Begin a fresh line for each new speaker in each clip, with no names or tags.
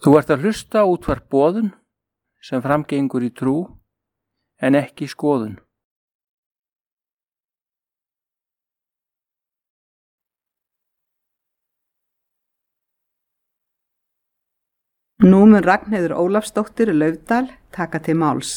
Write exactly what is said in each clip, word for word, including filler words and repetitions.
Þú ert að hlusta á útvarp Boðun sem framgengur í trú en ekki skoðun.
Nú mun Ragnheiður Ólafsdóttir Laufdal taka til máls.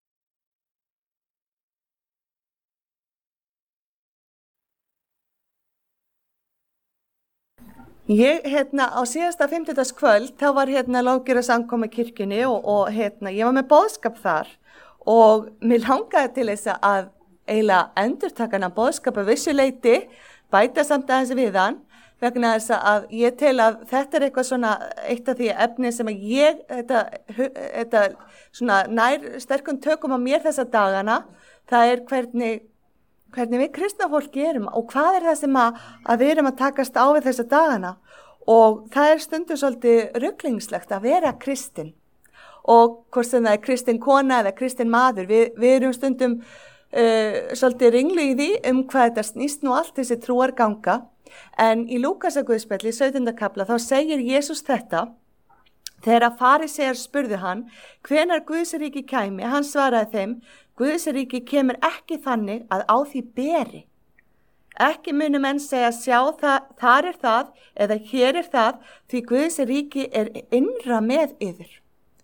Ég, hérna, á síðasta fimmtudagskvöld, þá var hérna lággjörða samkoma í kirkjunni og, og hérna, ég var með boðskap þar og mér langaði til þess að eiginlega endurtaka hana boðskap að vissu leyti, bæta samt aðeins við hann, vegna þess að ég tel að þetta er eitthvað svona, eitt af því efni sem að ég, þetta, þetta svona nær sterkum tökum á mér þessa dagana, það er hvernig, hvernig við kristna fólki erum og hvað er það sem að, að við erum að takast á við þessa dagana og það er stundum svolítið ruglingslegt að vera kristinn og hvort sem það er kristinn kona eða kristinn maður, við, við erum stundum uh, svolítið ringlu í því um hvað þetta snýst nú allt þessi trúarganga en í Lúkasarguðspjalli, sautjánda kafla, þá segir Jesús þetta þegar að farisear spurðu hann hvenær Guðsríki kæmi, hann svaraði þeim Guðsríki kemur ekki þannig að á því beri. Ekki munu menn segja sjá það, þar er það eða hér er það því Guðsríki er innra með yfir.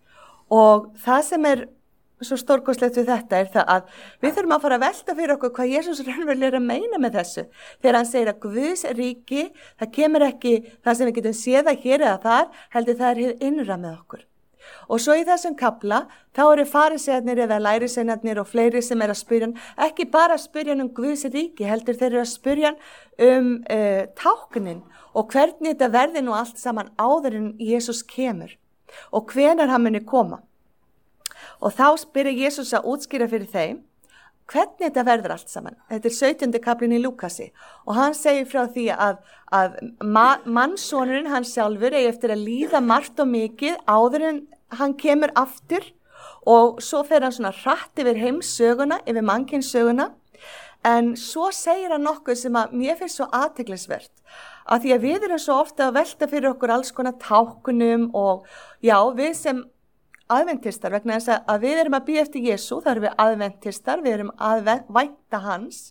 Og það sem er svo stórkostlegt við þetta er það að við þurfum að fara að velta fyrir okkur hvað Jesús raunverulega er að meina með þessu. Þegar hann segir að Guðsríki, það kemur ekki það sem við getum séð að hér eða þar, heldur það er hið innra með okkur. Og svo í þessum kafla, þá eru farisearnir eða lærisveinarnir og fleiri sem er að spyrja hann, ekki bara að spyrja hann um Guðs ríki, heldur þeir eru að spyrja hann um uh, táknin og hvernig þetta verði nú allt saman áður en Jesús kemur og hvenær hann muni koma. Og þá spyrir Jesús að útskýra fyrir þeim, hvernig þetta verður allt saman. Þetta er sautjándi kaflinn í Lúkasi og hann segir frá því að, að ma, mannssonurinn hann sjálfur eigi eftir að líða margt og mikið áður en hann kemur aftur og svo fer hann svona hratt yfir heimssöguna, yfir mannkynssöguna en svo segir hann nokkuð sem að mér finnst svo athyglisvert að því að við erum svo ofta að velta fyrir okkur alls konar táknum og já, við sem aðventistar vegna þess að við erum að bíða eftir Jesú, það erum við aðventistar, við erum að vænta hans,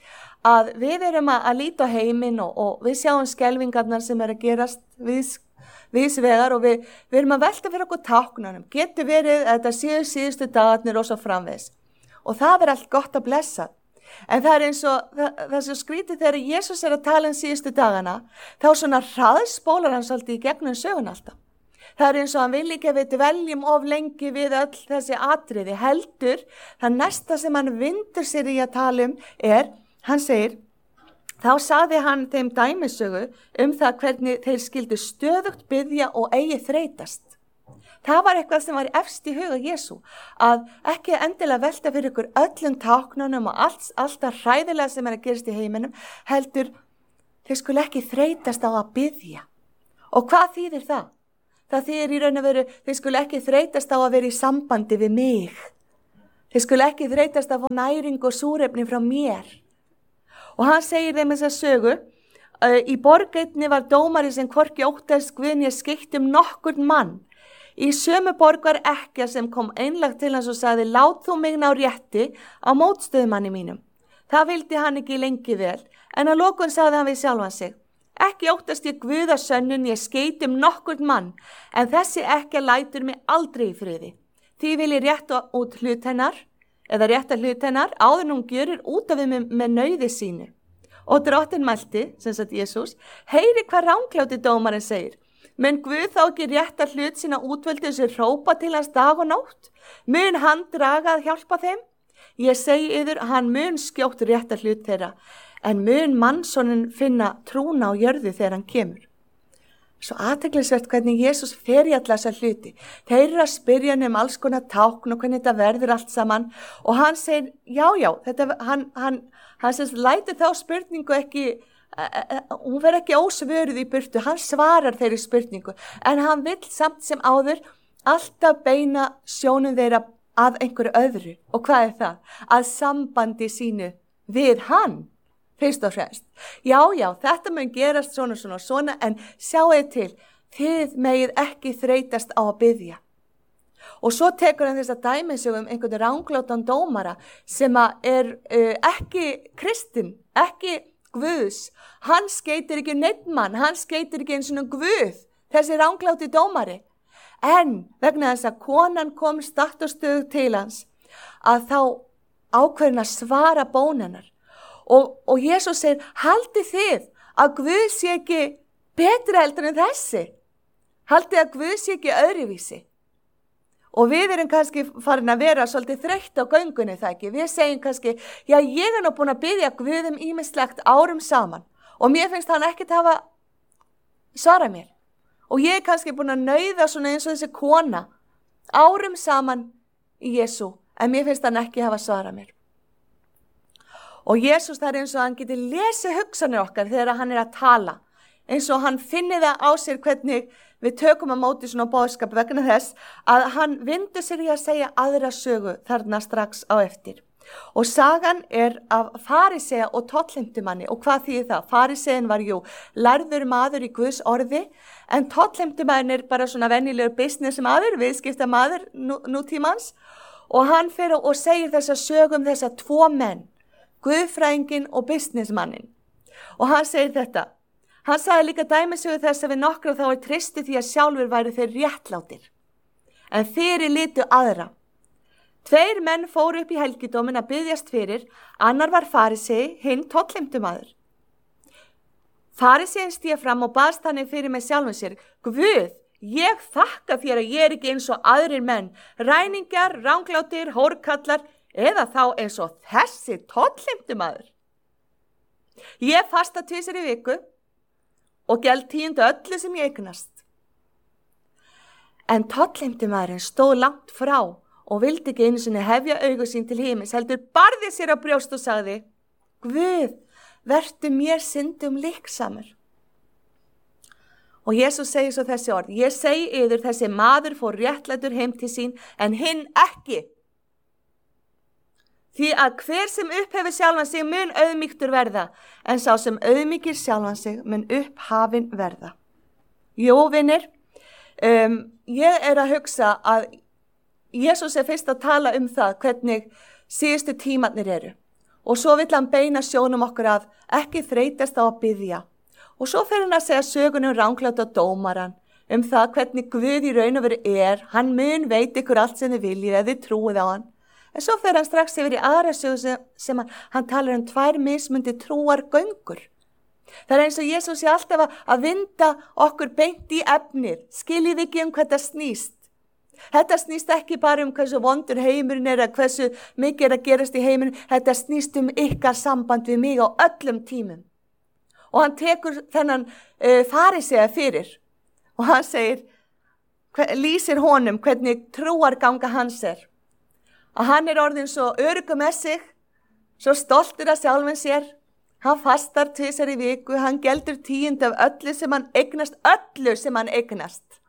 að við erum að, að líta á heiminn og, og við sjáum skelfingarnar sem er að gerast við, viðsvegar og við, við erum að velta fyrir okkur táknunum, getur verið að þetta séu síðustu dagarnir og svo framvegis og það er allt gott að blessa. En það er eins og, það, það er svo skrítið þegar Jesús er að tala um síðustu dagana, þá svona hraðspólar hann svolítið í gegnum sögun alltaf. Það er eins og hann vil ekki að við dveljum of lengi við öll þessi atriði heldur. Það næsta sem hann vindur sér í að tala um er, hann segir, þá sagði hann þeim dæmisögu um það hvernig þeir skildu stöðugt biðja og eigi þreytast. Það var eitthvað sem var efst í huga Jesú, að ekki endilega velta fyrir ykkur öllum táknunum og allt, allt það hræðilega sem er að gerast í heiminum, heldur þeir skulu ekki þreytast á að biðja. Og hvað þýðir það? Það þýðir í raun og veru, þeir skulu ekki þreytast á að vera í sambandi við mig. Þeir skulu ekki þreytast að fá næring og súrefni frá mér. Og hann segir þeim þess að sögu, uh, í borgeinni var dómari sem hvorki óttast Guð né skeytt um nokkurn mann. Í sömu borg var ekkja sem kom einlægt til hans og sagði, lát þú mig ná rétti á mótstöðumanni mínum. Það vildi hann ekki lengi vel, en að lokum sagði hann við sjálfan sig, ekki óttast ég Guða sönnun, ég skeyt um nokkurn mann, en þessi ekkja lætur mig aldrei í friði. Því vil ég rétta út hlut hennar, eða rétta hlut hennar, áður en hún gjörir út af þeim með, með nauði sínu. Og drottinn mælti, sem sagt Jesús, heyri hvað rangláti dómarinn segir. Men Guð þá ekki rétta hlut sína útvöldu sem hrópa til hans dag og nótt? Mun hann draga að hjálpa þeim? Ég segi yður, hann mun skjótt rétta hlut þeirra. En mun mannssonin finna trúna á jörðu þegar hann kemur. Svo athyglisvert hvernig Jesús fer í alla þessa hluti. Þeir eru að spyrja hann um alls konar tákn og hvernig þetta verður allt saman. Og hann segir, já, já, þetta, hann, hann, hann sem lætur þá spurningu ekki, uh, hún verður ekki ósvöruð í burtu. Hann svarar þeirri spurningu. En hann vill samt sem áður alltaf beina sjónum þeirra að einhverju öðru. Og hvað er það? Að sambandi sínu við hann. Fyrst og fremst. Já, já, þetta mun gerast svona, svona, svona, en sjáu til, þið megið ekki þreytast á að biðja. Og svo tekur hann þess að dæmisögum einhvern ranglátan dómara sem er uh, ekki kristinn, ekki Guðs. Hann skeytir ekki neinn mann, hann skeytir ekki eins og Guð, þessi rangláti dómari. En vegna þess að konan kom statt og stöð til hans, að þá ákveðin að svara bónennar. Og, og Jesús segir, haldið þið að Guð sé ekki betra heldur en þessi? Haldið að Guð sé ekki öðruvísi? Og við erum kannski farin að vera svolítið þreytt á göngunni, það ekki. Við segjum kannski, já, ég er nú búin að biðja Guð um ýmislegt árum saman og mér finnst hann ekkert hafa svarað mér. Og ég er kannski búin að nauða svona eins og þessi kona árum saman í Jesú, en mér finnst hann ekki hafa svarað mér. Og Jesús, það er eins og hann geti lesið hugsanir okkar þegar hann er að tala, eins og hann finni það á sér hvernig við tökum að móti svona boðskap vegna þess að hann vindur sér í að segja aðra sögu þarna strax á eftir. Og sagan er af farisea og tollheimtumanni. Og hvað þýðir það? Farisein var jú lærður maður í Guðs orði, en tollheimtumann er bara svona venjulegur business maður, viðskipta maður nú, nútímans. Og hann fer og segir þessa sögum þessa tvo menn, Guðfræðinginn og businessmannin. Og hann segir þetta. Hann sagði líka dæmisögu þess að við nokkra þá er tristi því að sjálfur væri þeir réttlátir. En fyrir litu aðra. Tveir menn fóru upp í helgidómin að biðjast fyrir, annar var farisei, hinn tollheimtumaður. Farisein stíga fram og baðst þannig fyrir með sjálfum sér, Guð, ég þakka þér að ég er ekki eins og aðrir menn, ræningjar, ranglátir, hórkallar, eða þá eins og þessi tollheimtumaður. Ég fasta tvisar í viku, og geld tíundu öllu sem ég eignast. En tollheimtumaðurinn stóð langt frá og vildi ekki einu sinni hefja augu sín til himins, heldur barði sér á brjóst og sagði, Guð, vertu mér syndum líksamur. Og Jesús segir svo þessi orð, ég segi yður þessi maður fór réttlætur heim til sín, en hinn ekki. Því að hver sem upphefur sjálfan sig mun auðmýktur verða, en sá sem auðmýkir sjálfan sig mun upphafin verða. Jú, vinir, um, ég er að hugsa að Jesús er fyrst að tala um það hvernig síðustu tímarnir eru. Og svo vill hann beina sjónum okkur að ekki þreytast á að biðja. Og svo fer hann að segja sögunum rangláta dómaran um það hvernig Guð í raun og veru er. Hann mun veit ykkur allt sem þið viljið eða þið trúið á hann. En svo fer hann strax yfir í aðra sögu sem, sem hann, hann talar um tvær mismundi trúar göngur. Það er eins og Jesús er alltaf að, að vinda okkur beint í efnið. Skiljið ekki um hvað það snýst. Þetta snýst ekki bara um hversu vondur heimurinn er eða hversu mikið er að gerast í heimurinn. Þetta snýst um ykkar samband við mig á öllum tímum. Og hann tekur þennan uh, farisea fyrir. Og hann segir, hver, lýsir honum hvernig trúarganga hans er. Að hann er orðin svo öruggur með sig, svo stoltur af sjálfum sér. Hann fastar tvisar í viku, hann geldur tíund af öllu sem hann eignast, öllu sem hann eignast.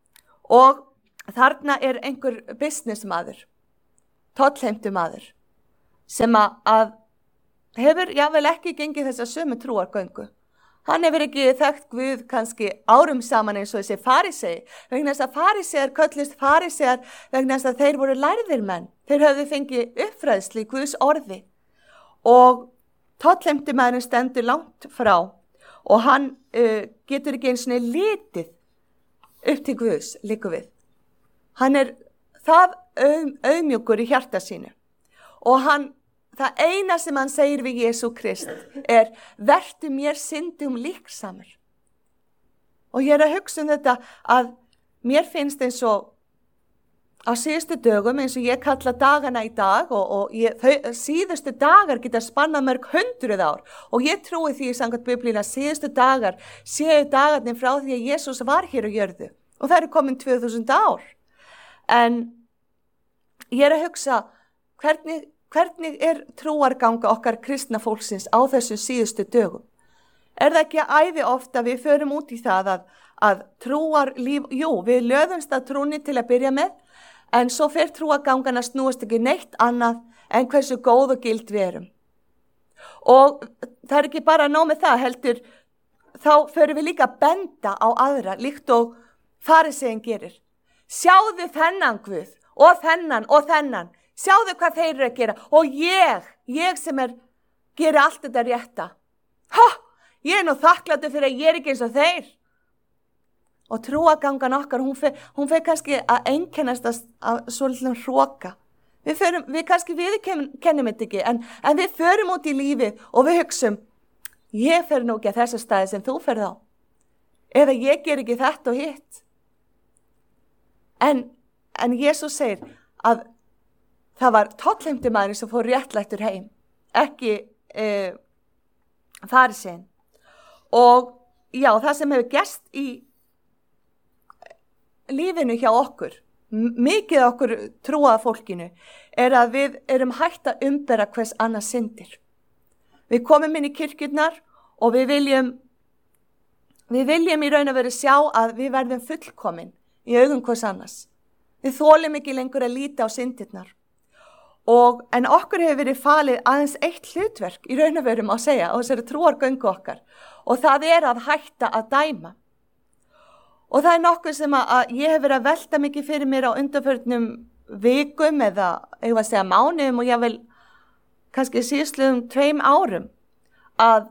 Og þarna er einhver businessmaður, tollheimtumaður, sem að, að hefur jável ekki gengið þessa sömu trúargöngu. Hann hefur ekki þekkt Guð kannski árum saman eins og þessi farisei, vegna þess að farisear köllist farisear vegna þess að þeir voru lærðir menn. Þeir höfðu fengið uppfræðslu í Guðs orði og tollheimtumaðurinn stendur langt frá og hann uh, getur ekki eins og litið upp til Guðs líku við. Hann er það auð, auðmjúkur í hjarta sínu og hann það eina sem hann segir við Jesú Krist er, vertu mér syndum líksamur. Og ég er að hugsa um þetta að mér finnst eins og á síðustu dögum, eins og ég kalla dagana í dag og, og ég, þau, síðustu dagar geta spannað mörg hundruð ár. Og ég trúi því samkvæmt Biblíunni að síðustu dagar séu dagarnir frá því að Jesús var hér á jörðu. Og það eru komin tvö þúsund ár. En ég er að hugsa, hvernig Hvernig er trúarganga okkar kristna fólksins á þessum síðustu dögum? Er það ekki æði ofta við förum út í það að, að trúarlíf, jú, við löðumst að trúni til að byrja með, en svo fer trúargangana snúast ekki neitt annað en hversu góð og gild við erum. Og það er ekki bara nóg með það, heldur þá förum við líka að benda á aðra, líkt og fariseginn gerir. Sjáðu þennan Guð og þennan og þennan. Sjáðu hvað þeir eru að gera. Og ég, ég sem er, gerir allt þetta rétta. Ha, ég er nú þakklátur fyrir að ég er ekki eins og þeir. Og trúagangan okkar, hún fer, hún fer kannski að einkennast af svolítið hroka. Við, förum, við kannski við kennum þetta ekki, en, en við förum út í lífið og við hugsum, ég fer nú ekki að þessu staði sem þú ferð á. Eða ég ger ekki þetta og hitt. En, en Jesús segir að það var tollheimti maðurinn sem fór réttlættur heim, ekki e, farisinn. Og já, það sem hefur gerst í lífinu hjá okkur, mikið okkur trúaða fólkinu, er að við erum hægt að umbera hvers annars syndir. Við komum inn í kirkjurnar og við viljum, við viljum í raun að vera sjá að við verðum fullkomin í augum hvers annars. Við þolum ekki lengur að líta á syndirnar. Og, en okkur hefur verið falið aðeins eitt hlutverk í raun að verum að segja á þessari trúargöngu okkar. Og það er að hætta að dæma. Og það er nokkuð sem að, að ég hef verið að velta mikið fyrir mér á undanförnum vikum eða, ég var að segja mánuðum og ég vil kannski síðastluðum tveim árum að,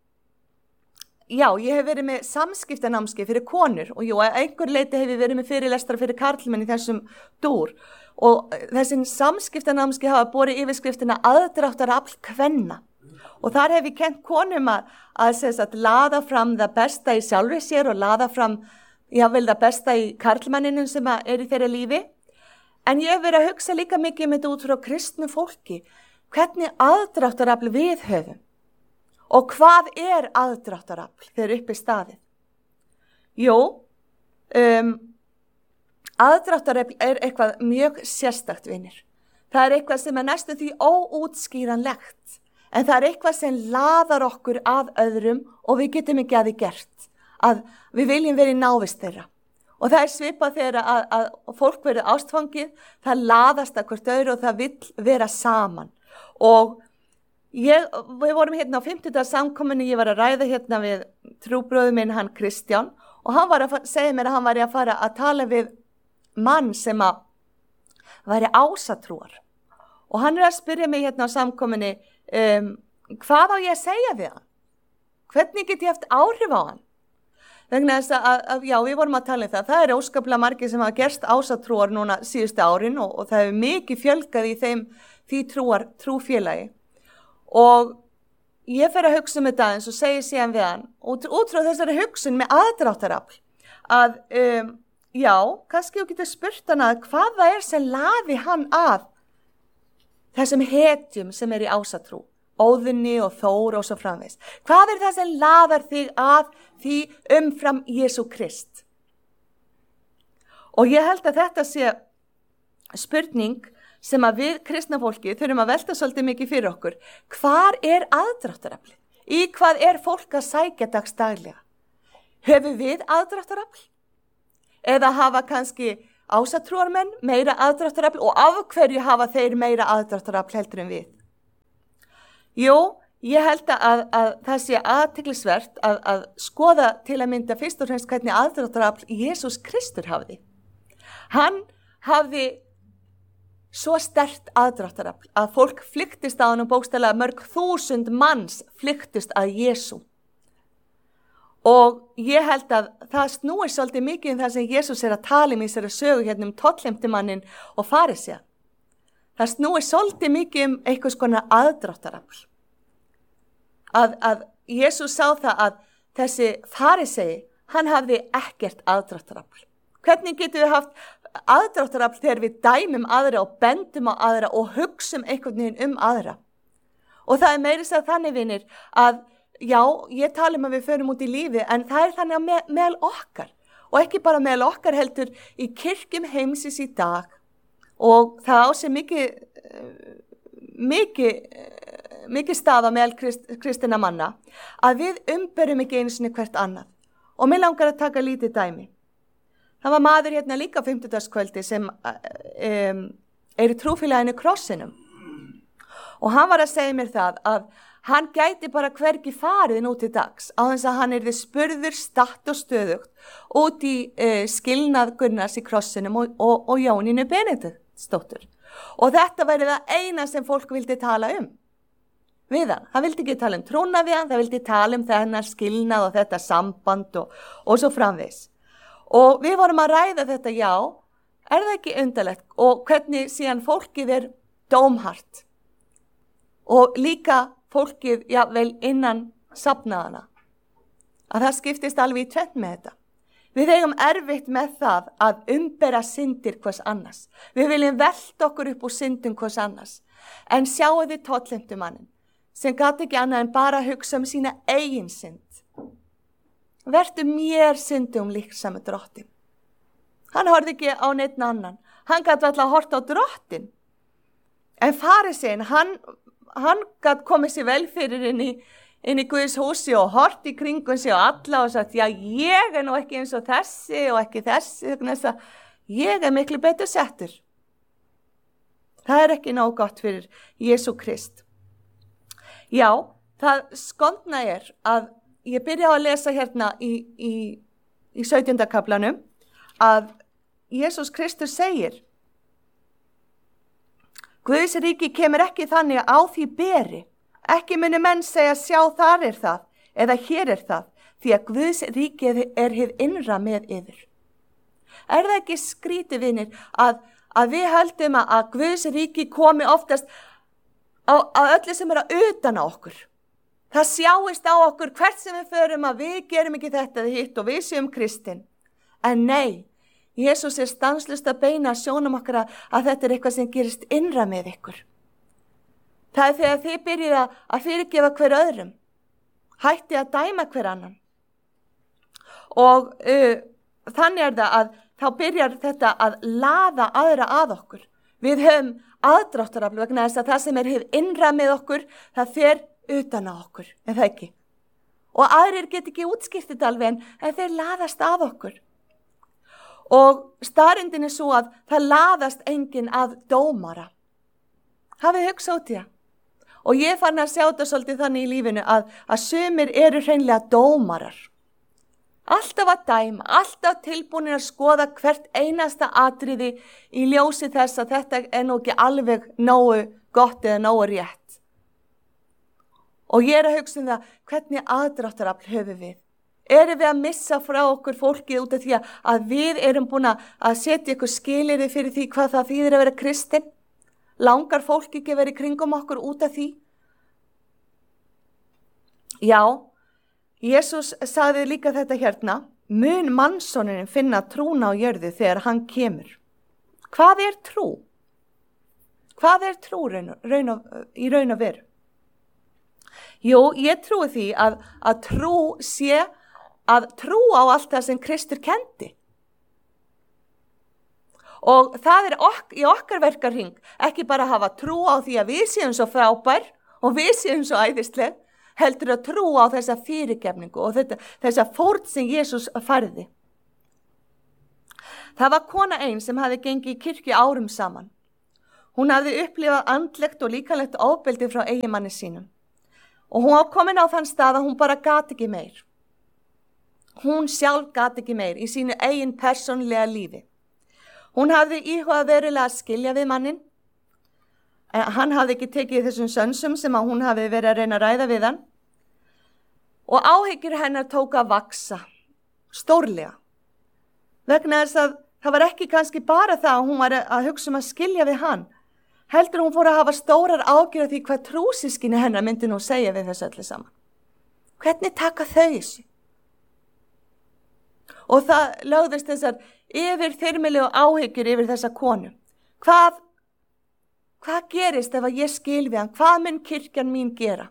já, ég hef verið með samskiptanámski fyrir konur og jú, að einhver leiti hef ég verið með fyrirlestra fyrir karlmenn í þessum dúr og þessin samskiptanámski hafa borið yfirskriftina aðdráttarafl kvenna. Og þar hef ég kennt konum að, að, að, að laða fram það besta í sjálfri sér og laða fram ég vil það besta í karlmanninum sem er í þeirra lífi. En ég hef verið að hugsa líka mikið með þetta út frá kristnu fólki. Hvernig aðdráttarafl við höfum? Og hvað er aðdráttarafl þegar upp er staðið? Jú, um, aðdráttarafl er eitthvað mjög sérstakt vinir. Það er eitthvað sem er næstum því óútskýranlegt. En það er eitthvað sem laðar okkur að öðrum og við getum ekki að því gert. Að við viljum verið návist þeirra. Og það er svipað þegar að, að fólk verið ástfangið, það laðast að hvert öðru og það vill vera saman. Og ég, við vorum hérna á fimmtudags samkomunni, ég var að ræða hérna við trúbróður minn, hann Kristján, og hann var að segja mér að hann var að fara að tala við mann sem að væri ásatrúar. Og hann er að spyrja mig hérna á samkomunni, um, hvað á ég að segja við hann? Hvernig get ég haft áhrif á hann? Vegna þess að, að, já, við vorum að tala um það. Það er óskaplega margir sem hafa gerst ásatrúar núna síðustu árin og, og það hefur mikið fjölgað í þeim því trúar, trúfélagi. Og ég fer að hugsa um þetta eins og segi síðan við hann, út, út frá þessari hugsun með aðdráttarafl, að, um, já, kannski þú getur spurt hann að hvað það er sem laði hann að þessum hetjum sem er í ásatrú. Óðunni og Þór og svo framvegis. Hvað er það sem laðar þig að því umfram Jesú Krist? Og ég held að þetta sé spurning sem að við kristna fólki þurfum að velta svolítið mikið fyrir okkur. Hvar er aðdráttarafl? Í hvað er fólk að sækja dagsdaglega? Höfum við aðdráttarafl? Eða hafa kannski ásatrúarmenn meira aðdráttarafl og af hverju hafa þeir meira aðdráttarafl heldur en við? Jú, ég held að, að það sé athyglisvert að, að skoða til að mynda fyrst og fremst hvernig aðdráttarafl Jesús Kristur hafði. Hann hafði svo sterkt aðdráttarafl að fólk flykktist á hann og bókstaflega mörg þúsund manns flykktist að Jesú. Og ég held að það snúi svolítið mikið um það sem Jesús er að tala um í þessari sögu hérna um tollheimtumanninn og farisea. Það snúi svolítið mikið um eitthvað skona aðdráttarafl. Að, að Jesús sá það að þessi farisei, hann hafði ekkert aðdráttarafl. Hvernig getum við haft aðdráttarafl þegar við dæmum aðra og bendum á aðra og hugsum einhvern veginn um aðra? Og það er meira þess að þannig vinir að já, ég tala um að við förum út í lífi en það er þannig að me, meðal okkar og ekki bara meðal okkar heldur í kirkjum heimsins í dag. Og það á sig mikið, mikið, mikið staða meðal krist, kristina manna að við umberum ekki einu sinni hvert annað. Og mér langar að taka lítið dæmi. Það var maður hérna líka á fimmtudagskvöldi sem um, er í trúfélaginu Krossinum. Og hann var að segja mér það að hann gæti bara hvergi farið nú til dags á þess að hann yrði spurður statt og stöðugt út í uh, skilnað Gunnars í krossinum og, og, og Jónínu Benediktsdóttur. Og þetta væri það eina sem fólk vildi tala um við hann. Það vildi ekki tala um trúna við hann, það vildi tala um þennar skilnað og þetta samband og, og svo framvegis. Og við vorum að ræða þetta, já, er það ekki undarlegt og hvernig síðan fólkið er dómhart og líka fólkið, já, vel innan safnaðana, að það skiptist alveg í tvennt með þetta. Við eigum erfitt með það að umbera syndir hvers annars. Við viljum velta okkur upp úr syndum hvers annars. En sjáu þið tollheimtumannin sem gat ekki annað en bara hugsa um sína eigin synd. Vertu mér syndum líksamu drottin. Hann horfði ekki á neitt annan. Hann gat alltaf að horta á drottin. En farisinn, hann, hann gat komið sér vel fyrir inn í inn í Guðs húsi og hort í kringum sig og alla og sagt, já, ég er nú ekki eins og þessi og ekki þessi, þess að ég er miklu betur settur. Það er ekki nóg gott fyrir Jesú Krist. Já, það skondna er að ég byrja að lesa hérna í, í, í sautjánda kaflanum að Jesús Kristus segir, Guðs ríki kemur ekki þannig að á því beri. Ekki muni menn segja sjá þar er það, eða hér er það, því að Guðs ríki er hið innra með yfir. Er það ekki skrítið vinir að, að við höldum að, að Guðs ríki komi oftast á, á öllu sem er að utan á okkur. Það sjáist á okkur hvert sem við förum að við gerum ekki þetta eða hitt og við séum kristinn. En nei, Jesús er stanslust að beina sjónum okkur að, að þetta er eitthvað sem gerist innra með ykkur. Það er þegar þið byrjið að fyrirgefa hver öðrum, hætti að dæma hver annan. Og uh, þannig er það að þá byrjar þetta að laða aðra að okkur. Við höfum aðdráttarafl vegna þess að það sem er hið innra með okkur, það fer utan á okkur, en það ekki. Og aðrir get ekki útskýrt þetta alveg en, en þeir laðast að okkur. Og staðreyndin er svo að það laðast enginn að dómara. Hafið hugsað út í það? Og ég fann að sjá þetta svolítið þannig í lífinu að, að sumir eru hreinlega dómarar. Alltaf að dæma, alltaf tilbúinir að skoða hvert einasta atriði í ljósi þess að þetta er nú ekki alveg nógu gott eða nógu rétt. Og ég er að hugsa um það, hvernig aðdráttarafl höfum við? Erum við að missa frá okkur fólkið út af því að við erum búin að setja ykkur skilyrði fyrir því hvað það þýðir að vera kristinn? Langar fólk ekki að vera í kringum okkur út af því? Já, Jesús sagði líka þetta hérna, mun mannssonunin finna trúna á jörðu þegar hann kemur. Hvað er trú? Hvað er trú raun, raun og, í raun og veru? Jú, ég trúi því að, að trú sé að trú á allt það sem Kristur kendi. Og það er ok, í okkar verkarhring ekki bara að hafa trú á því að við séum svo frábær og við séum svo æðisleg, heldur að trú á þessa fyrirgefningu og þetta, þessa fórn sem Jesús færði. Það var kona ein sem hafði gengið í kirkju árum saman. Hún hafði upplifað andlegt og líkamlegt ofbeldi frá eiginmanni sínum. Og hún var komin á þann stað að hún bara gat ekki meir. Hún sjálf gat ekki meir í sínu eigin persónlega lífi. Hún hafði íhugað verulega að skilja við mannin. Hann hafði ekki tekið þessum sönsum sem að hún hafði verið að reyna að ræða við hann. Og áhyggjur hennar tók að vaksa, stórlega. Vegna þess að það var ekki kannski bara það að hún var að hugsa um að skilja við hann. Heldur hún fór að hafa stórar áhyggjur af því hvað trúsískinni hennar myndi nú segja við þessu öllu saman. Hvernig taka þau þessu? Og það lögðist þessar yfir þyrmilegu áhyggjur yfir þessa konu. Hvað, hvað gerist ef að ég skil við hann? Hvað mun kirkjan mín gera?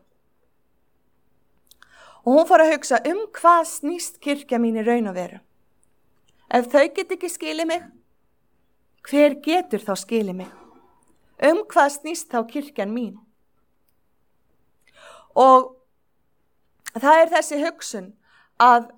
Og hún fór að hugsa um hvað snýst kirkja mín í raun og veru. Ef þau get ekki skilið mig, hver getur þá skilið mig? Um hvað snýst þá kirkjan mín? Og það er þessi hugsun að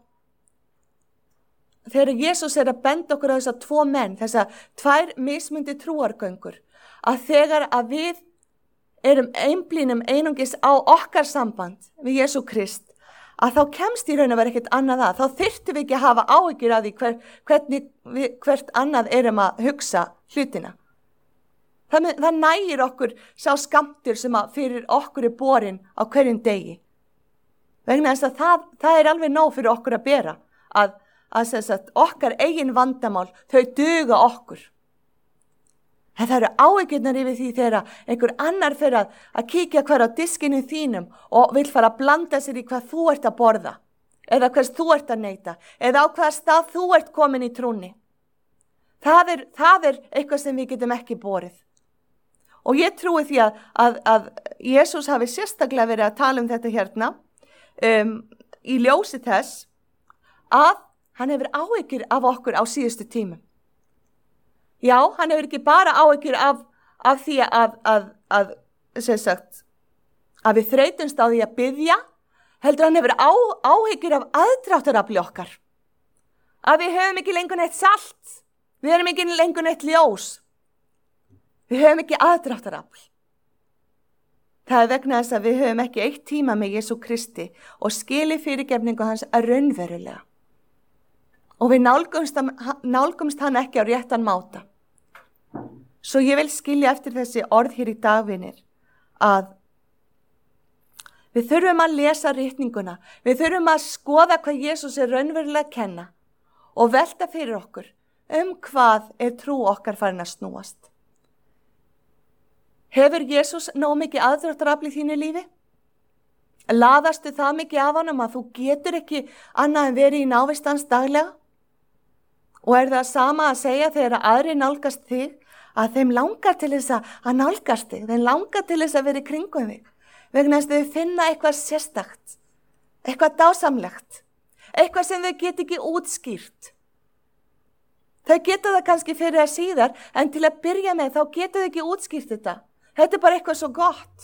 þegar Jesús er að benda okkur á þessa tvo menn, þessa tvær mismundi trúargöngur, að þegar að við erum einblínum einungis á okkar samband við Jesú Krist, að þá kemst í raun að vera ekkert annað að. Þá þyrftum við ekki að hafa áhyggjur af því hver, hvernig við, hvert annað erum að hugsa hlutina. Það, það nægir okkur sá skammtur sem að fyrir okkur er borin á hverjum degi. Vegna þess að það, það er alveg nóg fyrir okkur að bera, að, að sem sagt, okkar eigin vandamál, þau duga okkur. En það eru áhyggjurnar yfir því þegar einhver annar fyrir að, að kíkja hver á diskinu þínum og vil fara að blanda sér í hvað þú ert að borða, eða hvers þú ert að neyta, eða á hvaða stað þú ert komin í trúnni. Það er, það er eitthvað sem við getum ekki borið. Og ég trúi því að, að, að Jesús hafi sérstaklega verið að tala um þetta hérna, um, í ljósi þess að hann hefur áhyggjur af okkur á síðustu tímum. Já, hann hefur ekki bara áhyggjur af, af því að, að, að, sem sagt, að við þreytumst á því að biðja, heldur hann hefur á, áhyggjur af aðdráttarafli okkar. Að við höfum ekki lengur neitt salt, við höfum ekki lengur neitt ljós, við höfum ekki aðdráttarafl. Það er vegna þess að við höfum ekki eitt tíma með Jesú Kristi og skili fyrirgefningu hans að raunverulega. Og við nálgumst, nálgumst hann ekki á réttan máta. Svo ég vil skilja eftir þessi orð hér í dagvinir að við þurfum að lesa ritninguna, við þurfum að skoða hvað Jesús er raunverulega að kenna og velta fyrir okkur um hvað er trú okkar farin að snúast. Hefur Jesús nóg mikið aðdráttarafl í þínu lífi? Laðastu það mikið af honum að þú getur ekki annað en verið í návist hans daglega? Og er það sama að segja þegar aðri nálgast þig að þeim langar til þess að nálgast þig, þeim langar til þess að vera í kringum þig, vegna þess að þau finna eitthvað sérstakt, eitthvað dásamlegt, eitthvað sem þau get ekki útskýrt. Þau geta það kannski fyrir að síðar, en til að byrja með þá geta þau ekki útskýrt þetta. Þetta er bara eitthvað svo gott.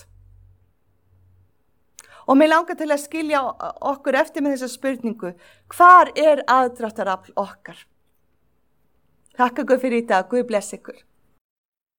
Og mér langar til að skilja okkur eftir með þessa spurningu, hvar er aðdráttarafl okkar? Takk ykkur fyrir í dag, Guð bless ykkur.